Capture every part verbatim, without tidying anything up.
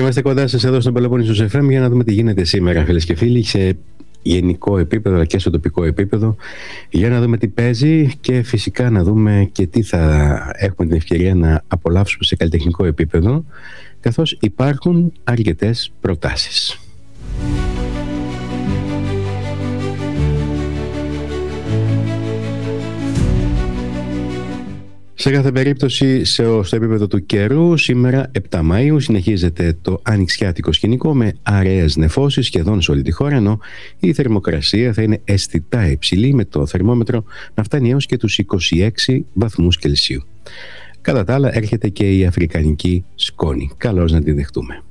είμαστε κοντά σας εδώ στον Πελοπόννησος εφ εμ για να δούμε τι γίνεται σήμερα, φίλες και φίλοι, σε γενικό επίπεδο αλλά και στο τοπικό επίπεδο, για να δούμε τι παίζει και φυσικά να δούμε και τι θα έχουμε την ευκαιρία να απολαύσουμε σε καλλιτεχνικό επίπεδο, καθώς υπάρχουν αρκετές προτάσεις. Σε κάθε περίπτωση, στο επίπεδο του καιρού, σήμερα επτά Μαΐου συνεχίζεται το ανοιξιάτικο σκηνικό με αραιές νεφώσεις σχεδόν σε όλη τη χώρα, ενώ η θερμοκρασία θα είναι αισθητά υψηλή, με το θερμόμετρο να φτάνει έως και τους είκοσι έξι βαθμούς Κελσίου. Κατά τα άλλα έρχεται και η αφρικανική σκόνη. Καλώς να τη δεχτούμε.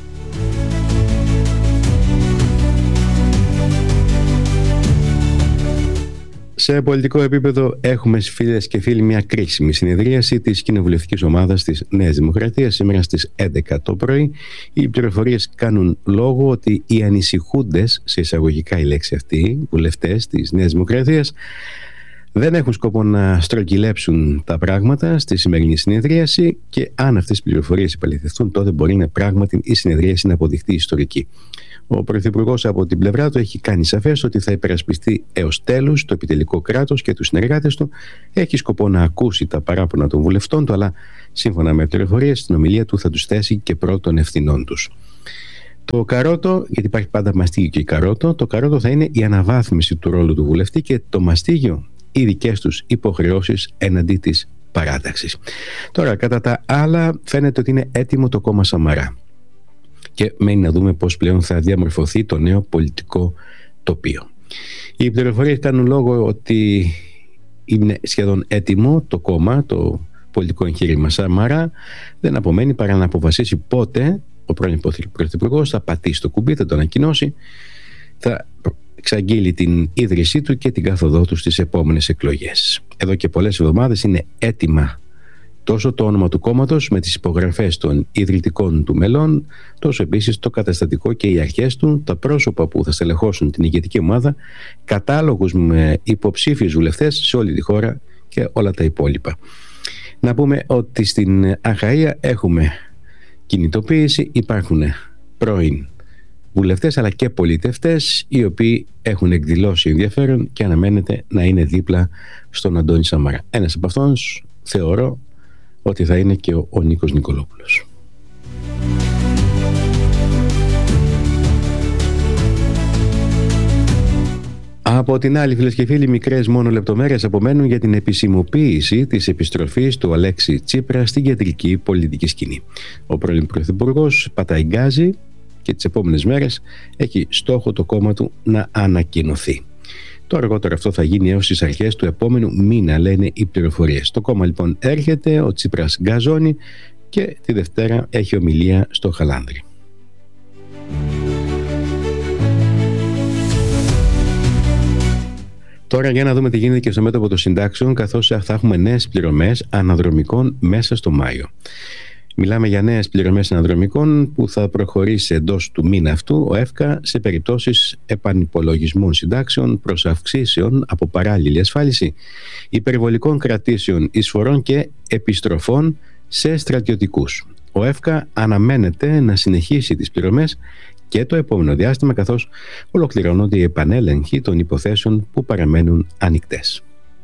Σε πολιτικό επίπεδο έχουμε, φίλες και φίλοι, μια κρίσιμη συνεδρίαση της κοινοβουλευτικής ομάδας της Νέας Δημοκρατίας σήμερα στις έντεκα το πρωί. Οι πληροφορίες κάνουν λόγο ότι οι ανησυχούντες, σε εισαγωγικά η λέξη αυτή, βουλευτές της Νέας Δημοκρατίας, δεν έχουν σκοπό να στρογγυλέψουν τα πράγματα στη σημερινή συνεδρίαση και αν αυτές οι πληροφορίες επαληθευτούν, τότε μπορεί να πράγματι η συνεδρίαση να αποδειχτεί ιστορική. Ο Πρωθυπουργός από την πλευρά του έχει κάνει σαφές ότι θα υπερασπιστεί έως τέλους το επιτελικό κράτος και τους συνεργάτες του. Έχει σκοπό να ακούσει τα παράπονα των βουλευτών του, αλλά σύμφωνα με πληροφορίες στην ομιλία του θα τους θέσει και πρώτων ευθυνών τους. Το καρότο, γιατί υπάρχει πάντα μαστίγιο και καρότο, το καρότο θα είναι η αναβάθμιση του ρόλου του βουλευτή και το μαστίγιο οι δικές τους υποχρεώσεις εναντί της παράταξης. Τώρα, κατά τα άλλα, φαίνεται ότι είναι έτοιμο το κόμμα Σαμαρά. Και μένει να δούμε πώς πλέον θα διαμορφωθεί το νέο πολιτικό τοπίο. Οι πληροφορίες κάνουν λόγο ότι είναι σχεδόν έτοιμο το κόμμα, το πολιτικό εγχείρημα Σαμαρά. Δεν απομένει παρά να αποφασίσει πότε ο πρώην Πρωθυπουργός θα πατήσει το κουμπί, θα το ανακοινώσει, θα εξαγγείλει την ίδρυσή του και την κάθοδό του στις επόμενες εκλογές. Εδώ και πολλές εβδομάδες είναι έτοιμα τόσο το όνομα του κόμματος με τις υπογραφές των ιδρυτικών του μελών, τόσο επίσης το καταστατικό και οι αρχές του, τα πρόσωπα που θα στελεχώσουν την ηγετική ομάδα, κατάλογους με υποψήφιους βουλευτές σε όλη τη χώρα και όλα τα υπόλοιπα. Να πούμε ότι στην Αχαΐα έχουμε κινητοποίηση, υπάρχουν πρώην βουλευτές αλλά και πολιτευτές οι οποίοι έχουν εκδηλώσει ενδιαφέρον και αναμένεται να είναι δίπλα στον Αντώνη Σαμαρά. Ένας από αυτούς θεωρώ ότι θα είναι και ο, ο Νίκος Νικολόπουλος. Από την άλλη, φίλες και φίλοι, μικρές μόνο λεπτομέρειες απομένουν για την επισημοποίηση της επιστροφής του Αλέξη Τσίπρα στην κεντρική πολιτική σκηνή. Ο πρώην Πρωθυπουργός πατάει γκάζι και τις επόμενες μέρες έχει στόχο το κόμμα του να ανακοινωθεί. Το αργότερο αυτό θα γίνει έως τις αρχές του επόμενου μήνα, λένε οι πληροφορίες. Το κόμμα λοιπόν έρχεται, ο Τσίπρας γκαζώνει και τη Δευτέρα έχει ομιλία στο Χαλάνδρι. Τώρα για να δούμε τι γίνεται και στο μέτωπο των συντάξεων, καθώς θα έχουμε νέες πληρωμές αναδρομικών μέσα στο Μάιο. Μιλάμε για νέες πληρωμές αναδρομικών που θα προχωρήσει εντός του μήνα αυτού ο ΕΦΚΑ σε περιπτώσεις επανυπολογισμών συντάξεων, προς αυξήσεων από παράλληλη ασφάλιση, υπερβολικών κρατήσεων εισφορών και επιστροφών σε στρατιωτικούς. Ο ΕΦΚΑ αναμένεται να συνεχίσει τις πληρωμές και το επόμενο διάστημα, καθώς ολοκληρώνονται οι επανέλεγχοι των υποθέσεων που παραμένουν ανοιχτές.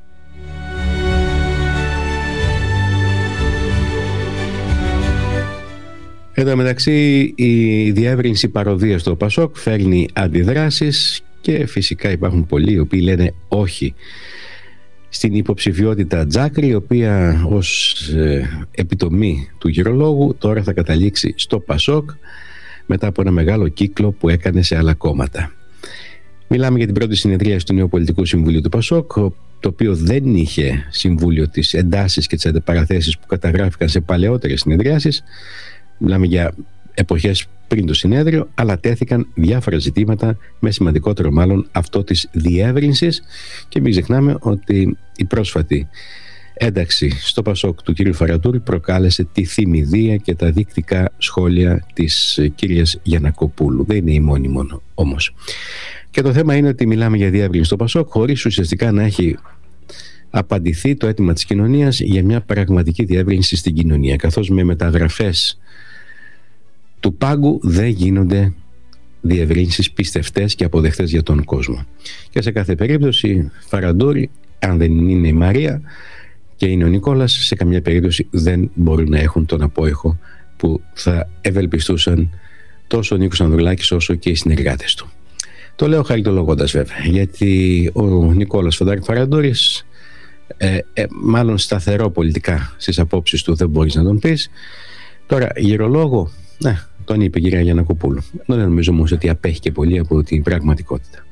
Εν τω μεταξύ, η διεύρυνση παροδίας στο ΠΑΣΟΚ φέρνει αντιδράσεις και φυσικά υπάρχουν πολλοί οι οποίοι λένε όχι στην υποψηφιότητα Τζάκρη, η οποία ως ε, επιτομή του γυρολόγου τώρα θα καταλήξει στο ΠΑΣΟΚ μετά από ένα μεγάλο κύκλο που έκανε σε άλλα κόμματα. Μιλάμε για την πρώτη συνεδρίαση του Νέου Πολιτικού Συμβουλίου του ΠΑΣΟΚ, το οποίο δεν είχε συμβούλιο τις εντάσεις και τις αντιπαραθέσεις που καταγράφηκαν σε παλαιότερες συνεδριάσεις. Μιλάμε για εποχές πριν το συνέδριο, αλλά τέθηκαν διάφορα ζητήματα, με σημαντικότερο μάλλον αυτό της διεύρυνσης, και μην ξεχνάμε ότι η πρόσφατη ένταξη στο ΠΑΣΟΚ του κ. Φαρατούρη προκάλεσε τη θυμηδία και τα δεικτικά σχόλια της κυρίας Γιαννακοπούλου. Δεν είναι η μόνη μόνο όμως. Και το θέμα είναι ότι μιλάμε για διεύρυνση στο ΠΑΣΟΚ χωρίς ουσιαστικά να έχει απαντηθεί το αίτημα της κοινωνίας για μια πραγματική διεύρυνση στην κοινωνία, καθώς με μεταγραφές του πάγκου δεν γίνονται διευρύνσεις πιστευτές και αποδεκτές για τον κόσμο. Και σε κάθε περίπτωση Φαραντούρη, αν δεν είναι η Μαρία και είναι ο Νικόλας, σε καμιά περίπτωση δεν μπορούν να έχουν τον απόϊχο που θα ευελπιστούσαν τόσο ο Νίκος Ανδρουλάκης όσο και οι συνεργάτες του. Το λέω χαριτολογώντας βέβαια, γιατί ο Νικόλας Φαραντούρης ε, ε, μάλλον σταθερό πολιτικά στις απόψεις του δεν μπορείς να τον πεις. Τώρα γυρολόγο, ναι, τον είπε η κυρία Γιαννακοπούλου. Δεν νομίζω όμως ότι απέχει και πολύ από την πραγματικότητα.